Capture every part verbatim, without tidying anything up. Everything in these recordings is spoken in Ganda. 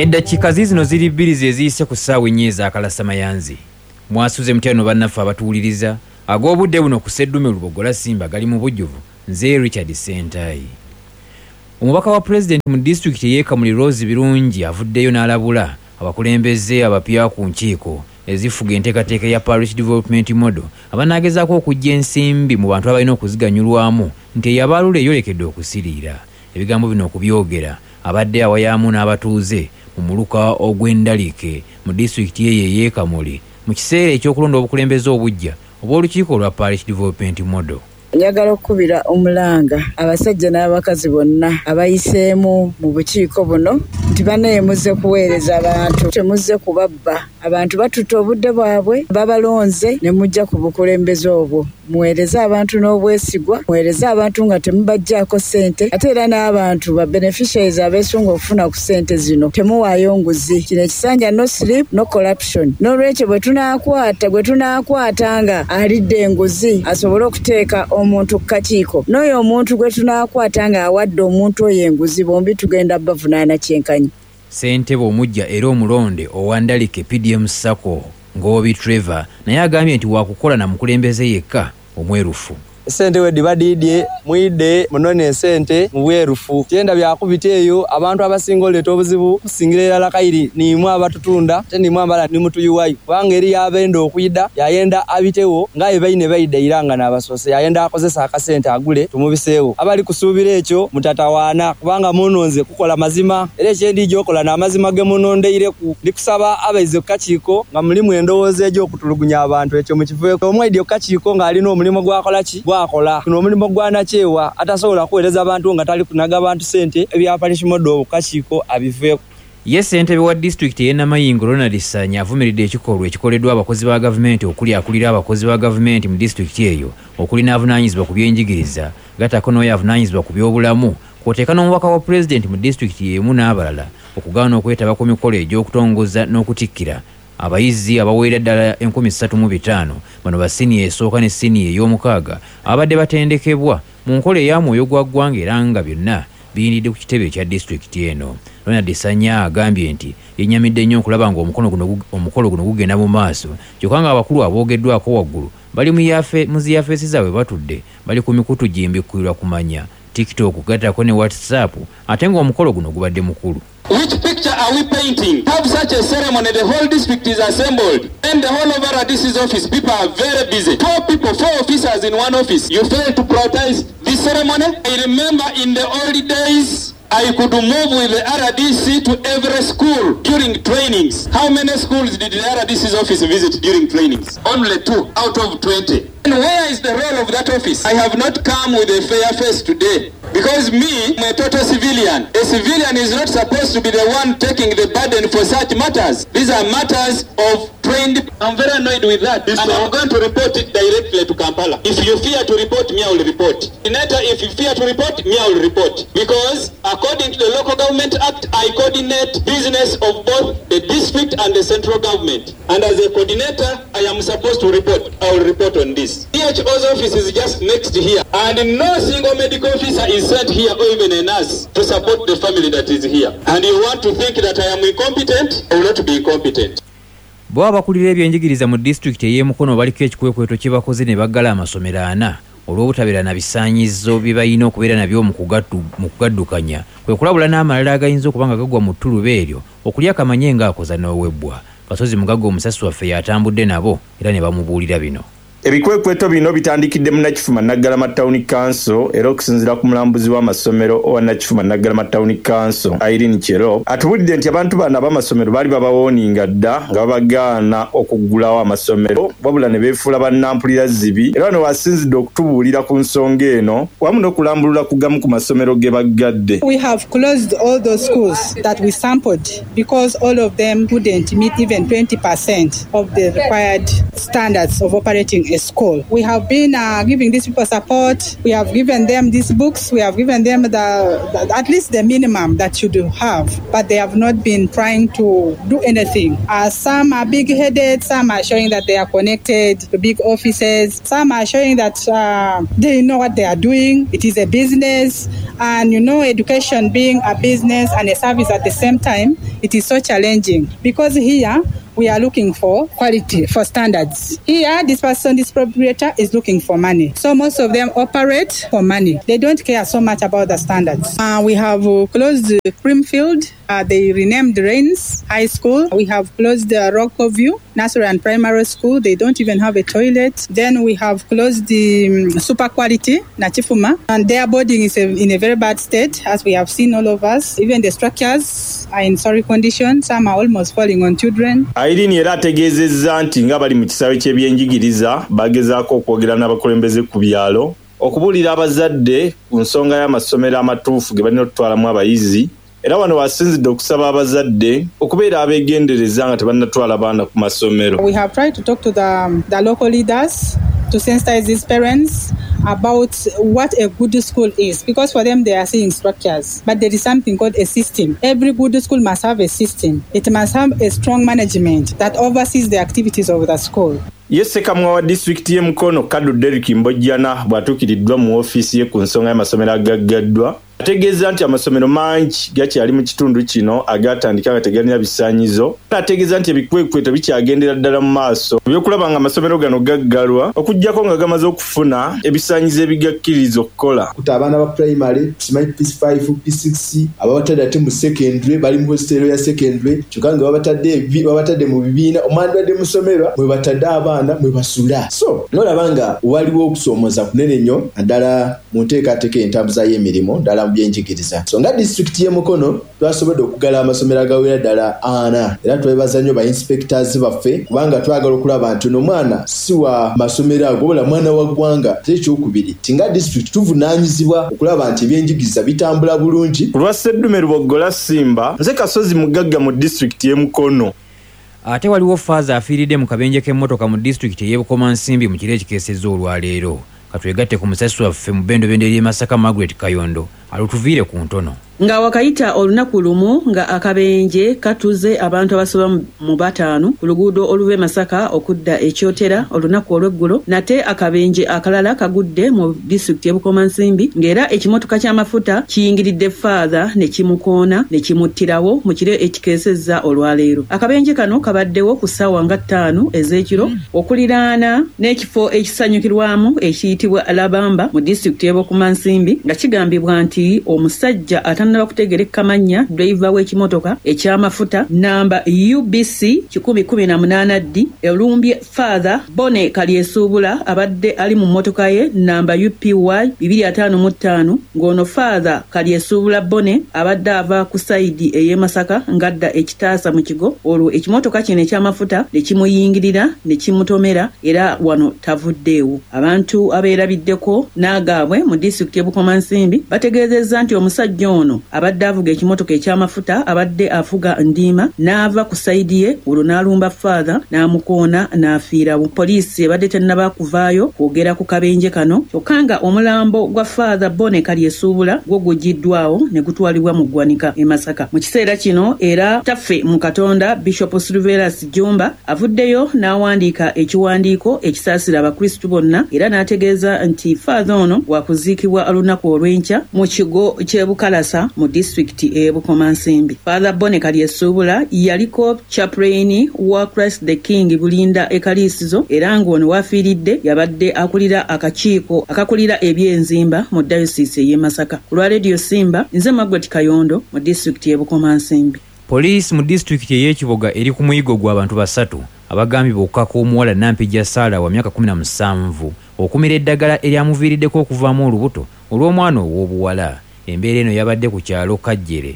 Eddakiika zino ziri bbiri ze ziyise ku ssaawa ennya ez'akalasa mayanzi. Mwasuze mutyano bannaffe abatuwuliriza ag'obudde buno ku Sseddume Lubogola Simba gali mu bujjuvu. Nze Richard Sentayi. Omubaka wa Pulezidenti mu disitulikiti y'eKamuli Rose Birungi avuddeyo n'alabula abakulembeze abapya ku nkiiko ezifuga enteekateeka ya Parish Development Model abanaagezaako okujja ensimbi mu bantu abalina okuziganyulwamu nti eyabaalula eyolekedde okusiriira. Ebigambo bino okubyogera abadde awayamu n'abatuuze mu muluka ogw'endalike mu disitulikiti ye y'eKamuli mu kiseera ekyokulonda obukulembeze obujja obw'olukiiko lwa Parish Development Model. Njagala okubira omulanga abasajja n'abakazi bonna abayiseemu mu bukiiko buno nti banaye muzze kuweereza abantu, temuzze kubabba. Abantu batutte obudde bwabwe babalonze ne mujja ku bukulembeze obwo. Muweereze abantu n'obwesigwa, muweereze abantu nga temubajjaako ssente, ate era n'abantu ba beneficiaries abeesunga okufuna ku ssente zino temuwaayo nguzi. Kino ekisanja no sleep no corruption. N'olwekyo bwe tunaakwata bwe tunaakwata nga alidde enguzi asobole okuteeka omuntu ku kakiiko, n'oyo omuntu gwe tunaakwata nga awadde omuntu oyo enguzi, bombi tugenda bavunaana kyenkanyi. Ssentebe omujja era omulonde owandalike P D M Sacco Ngobi Trevor naye agambye nti waakukola na mukulembeze yekka omwerufu. Sente wedi badidye mwide munone esente mubwerufu tienda byakubita eyo abantu abasinga oleeta obuzibu kusingira erala kairi nimwe abatutunda te nimwe ambala nimutuyuwayo kubanga eri yabenda okuyida yayenda abitewo nga ebaine baida iranga n'abasose yayenda akozesa akasente agule tumubiseewo abali kusuubira ekyo mutatawaana kubanga munonze kukola mazima era ekyendi gyokola n'amazima ge munondeire ku ndikusaba abaize ku kakiiko nga mulimu endowooza egy'okutulugunya abantu ekyo mukivueko omwaidye ku kakiiko ng'alina omulimo gwakola ki akola kuno omulimu gwana kyewa atasobola kuweereza abantu nga tali kunaga abantu sente ebya Parish Model kakiiko abiveeko. Ye ssentebe wa disitulikiti y'e Namayingo Ronald Ssanya avumiridde ekikolwa ekikoleddwa abakozi ba gavumenti okuli akulira abakozi ba gavumenti mu disitulikiti eyo okuli n'avunaanyizibwa ku byenjigiriza gatako n'oyo avunaanyizibwa ku byobulamu kw'oteeka n'omubaka wa pulezidenti mu disitulikiti y'emu n'abalala okugaana okwetaba ku mikolo egy'okutongoza n'okutikkira abayizi abaweera ddala enkumi ssatu mu bitaano bano ba siniya esooka ne siniya ey'omukaaga abadde batendekebwa mu nkola eya mwoyo gwa ggwanga era nga byonna biyinidde ku kitebe ekya disitulikiti eno. Ronald Ssanya agambye nti yennyamidde nnyo okulaba ng'omukolo guno gugenda mu maaso kyokka nga abakulu aboogeddwako waggulu bali mu ziyafeesi zaabwe batudde bali ku mikutu gimbikkulirwa kumanya TikTok gatako ne WhatsApp ate ng'omukolo guno gubadde mukulu. Which picture are we painting? Have such a ceremony, the whole district is assembled. And the whole of our D C's office, people are very busy. Four people, four officers in one office. You fail to prioritize this ceremony? I remember in the old days, I could move with the R D C to every school during trainings. How many schools did the R D C's office visit during trainings? Only two out of twenty. And where is the role of that office? I have not come with a fair face today. Because me, I'm a total civilian. A civilian is not supposed to be the one taking the burden for such matters. These are matters of trained. I'm very annoyed with that. And I'm going to report it directly to Kampala. If you fear to report, me I will report. Senator, if you fear to report, me I will report. Because according to the Local Government Act, I coordinate business of both the district and the central government. And as a coordinator, I am supposed to report. I will report on this. D H O's office is just next here. And no single medical officer is sent here or even a nurse to support the family that is here. And you want to think that I am incompetent? I will not be incompetent. Bo abakulira ebyenjigiriza mu disitulikiti ey'emukono baliko ekikwekweto kye bakoze ne baggala amasomero ana olw'obutabeera na bisaanyizo bye balina okubeera nabyo mu kugaddukanya kwe kulabula n'amalala agayinza okuba nga gagwa mu ttuluba eryo okulya kamanye ng'akoza n'owebbwa. Kasozi Mugagga omusasi waffe yatambudde nabo era ne bamubuulira bino. Ebikwekweto bino bitandikidde mu Nakifuma Naggalama Town Council era okusinziira ku mulambuzi w'amasomero owa Nakifuma Naggalama Town Council Irene Chero atubulidde nti abantu bano ab'amasomero baali babawooninga dda nga babagaana okuggulawo amasomero wabula ne beefuula bannampulira zibi era bano wasinzidde okutubuulira ku nsonga eno wamu n'okulambulula ku gamu ku masomero ge baggadde. We have closed all those schools that we sampled because all of them couldn't meet even twenty percent of the required standards of operating a school. We have been uh, giving these people support. We have given them these books. We have given them the, the at least the minimum that you do have, but they have not been trying to do anything. Uh, some are big-headed. Some are showing that they are connected to big offices. Some are showing that uh, they know what they are doing. It is a business, and you know, education being a business and a service at the same time, it is so challenging because here we are looking for quality, for standards. Here, this person, this proprietor is looking for money. So most of them operate for money. They don't care so much about the standards. Uh, we have uh, closed Primfield. Uh, they renamed Rains High School. We have closed the Rockview Nursery and Primary School. They don't even have a toilet. Then we have closed the um, Super Quality, Nachifuma. And their boarding is a, in a very bad state, as we have seen all of us. Even the structures are in sorry condition. Some are almost falling on children. Irene era ategeezezza nti nga bali mu kisaawe ky'ebyenjigiriza bagezaako okwogera n'abakulembeze ku byalo okubuulira abazadde ku nsonga y'amasomero amatuufu ge balina okutwalamu abayizi era wano wasinzidde okusaba abazadde okubeera abeegendereza nga tebannatwala baana ku masomero. We have tried to talk to the, the local leaders to sensitize these parents about what a good school is, because for them they are seeing structures, but there is something called a system. Every good school must have a system. It must have a strong management that oversees the activities of the school. Yese kamwa wa district ye Mukono Kadu Derrick Mbojjana bwatuukiridwa mu ofiisi ye ku nsonga y'amasomero agaggaddwa ategeeza nti amasomero mangi gakyali mu kitundu kino agatandika nga tegalina bisaanyizo. Ategeeza nti ebikwekweto bikyagendera ddala mu maaso ebyokulaba nga amasomero gano gaggalwa okuggyako nga gamaze okufuna ebisaanyizo ebigakkiriza okukola. Kuta abaana ba primary simanyi P five P six ababatadde ate mu secondary bali mu hostel ya secondary kyokka nga babatadde babatadde mu bibiina omwana badde mu ssomero mwe batadde abaana mwe basula. So nolaba nga waliwo okusoomoza kunene nnyo naddala mu nteekateeka entambuza y'emirimu ddala mu byenjigiriza. So nga district y'e Mukono twasobodde okugala amasomero agawera ddala ana era twebaza nnyo ba inspectors baffe kubanga twagala okulaba nti ono mwana si wa masomero ago wabula mwana wa ggwanga. Ekyokubiri tinga district tuvunaanyizibwa okulaba nti ebyenjigiriza bitambula bulungi. Ku lwa Sseddume Lubogola Simba nze Kasozi mugagga mu district y'e Mukono. Ate waliwo faaza afiiridde mu kabenje k'emmotoka mu district y'e Bukomansimbi mu kiro ekikeesezza olwaleero. Katwegatte ku musasi waffe mu bbendo bende ly'e Masaka Margaret Kayondo alutuviire ku ntono. Nga wakayita olunaku lumu nga akabenje katuze abantu abasoba mu bataano ku luguudo oluve Masaka okudda ekyotera olunaku olw'eggulo, nate akabenje akalala kagudde mu district y'e Bukomansimbi ng'era ekimotoka ky'amafuta kiyingiridde faaza ne kimukoona ne kimuttirawo mu kiro ekikeesezza olwaleero. Akabenje kano kabaddewo ku ssaawa nga ttaano ez'ekiro okuliraana n'ekifo ekisanyukirwamu ekiyitibwa Alabamba mu district y'e Bukomansimbi nga kigambibwa nti omusajja atana bakutegereka mannya driver w'ekimotoka eky'amafuta namba U B C kikumi kumi na munaana D elumbye father Bone Kalyesuubula abadde ali mu mmotoka ye namba U P Y bibiri ataano mu ttaano ng'ono father Kalyesuubula Bone abadde ava ku sayidi ey'e Masaka ngadda ekitaasa mu kigo olwo ekimotoka kino eky'amafuta ne kimuyingirira ne kimutomera era wano tavuddeewo. Abantu abeerabiddeko n'agaabwe mu district y'e Bukomansimbi bategeezezza nti omusajja ono abadde avuga ekimotoka eky'amafuta abadde avuga ndiima n'ava ku sayidi ye olwo n'alumba father n'amukoona n'afiirawo. Poliisi ebadde tennaba kuvaayo kwogera ku kabenje kano kyokka nga omulambo gwa father Bone Kalyesuubula gwo guggiddwawo ne gutwalibwa mu ggwanika e Masaka. Mu kiseera kino era taffe mu Katonda Bishop Silverus Jumba avuddeyo n'awandiika ekiwandiiko ekisaasira abakristu bonna era n'ategeeza nti father ono wakuziikibwa olunaku olw'enkya mu kigo ky'e Bukalasa mu district e Bukomansimbi. Father Bone Kalyesuubula yaliko chaplain wa Christ the King Bulinda ekaliisizo era ng'ono wafiiridde yabadde akulira akakiiko akakulira ebyenzimba mu diocese y'e Masaka. Ku lwa Radio Simba nze Margaret Kayondo mu district y'e Bukomansimbi. Poliisi mu district y'Ekiboga eri ku muyigo gw'abantu basatu abagambibwa okukaka omuwala Nampijja Saala wa myaka kumi na musanvu okumira eddagala eryamuviiriddeko okuvaamu olubuto olw'omwana ow'obuwala. Embeera eno yabadde ku kyalo Kajjere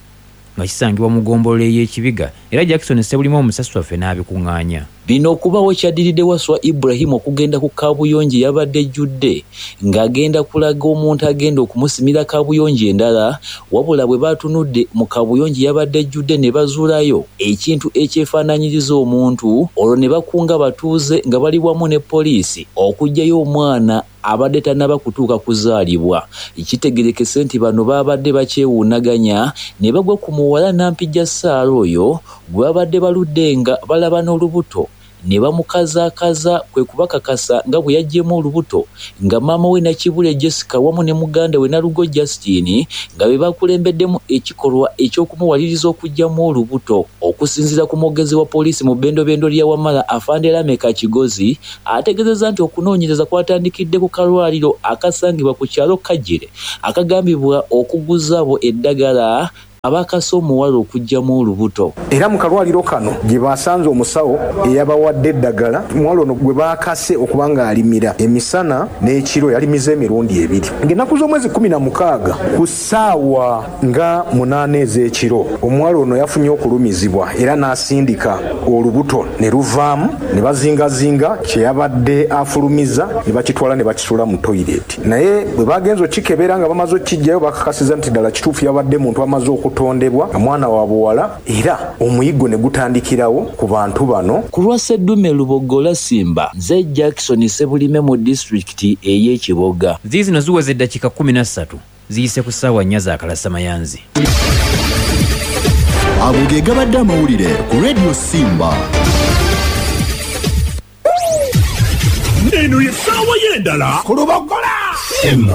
nga kisangibwa mu ggombolola y'Ekibiga era Jackson Sebulimu omusasi waffe n'abikuŋŋaanya. Bino okubawo kyaddiridde Waswa Ibrahim okugenda ku kaabuyonjo yabadde ejjudde ng'agenda kulaga omuntu agenda okumusimira kaabuyonjo endala, wabula bwe baatunudde mu kaabuyonjo yabadde ejjudde ne bazuulayo ekintu ekyefaanaanyiriza omuntu, olwo ne bakunga batuuze nga bali wamu ne poliisi okuggyayo omwana abadde tannaba kutuuka kuzaalibwa. Ekitegerekese nti bano baabadde bakyewuunaganya ne bagwa ku muwala Nampijja Saala oyo gwe babadde baludde nga balaba n'olubuto ne bamukazaakaza kwe kubakakasa nga bwe yaggyemu olubuto nga maama we Nakibule Jessica wamu ne muganda we Nalugo Justin nga be bakulembeddemu ekikolwa eky'okumuwaliriza okuggyamu olubuto. Okusinziira ku mwogezi wa poliisi mu bbendobendo lya Wamala Afande Lameka Kigozi ategeezezza nti okunoonyereza kwatandikidde ku kalwaliro akasangibwa ku kyalo Kajjere akagambibwa okuguza abo eddagala abakase omuwala okuggyamu olubuto. Era mu kalwaliro kano gye basanze omusawo eyabawadde eddagala omuwala ono gwe baakase okuba ng'alimira emisana n'ekiro yalimiza emirundi ebiri ng'ennaku z'omwezi kumi na mukaaga ku ssaawa nga munaana ez'ekiro omuwala ono yafunye okulumizibwa era n'asindika olubuto ne luvaamu ne bazingazinga kye yabadde afulumiza ne bakitwala ne bakisula mu toyireti. Naye bwe bagenza okikebera nga bamaze okkiggyayo bakakasiza nti ddala kituufu yabadde muntu amaze okutondebwa omwana wa buwala era omuyiggo ne gutandikirawo ku bantu bano. Ku lwa Sseddume Lubogola Simba, nze Jackson Sebulime mu disitulikiti ey'Ekiboga. Zizi zino ziweze eddakiika kumi na ssatu ziyise ku ssaawa nnya za Kalasamayanzi. Ago ge gabadde amawulire ku Radio Simba. Eno ye ssaawa y'endala ku Lubogola Simba.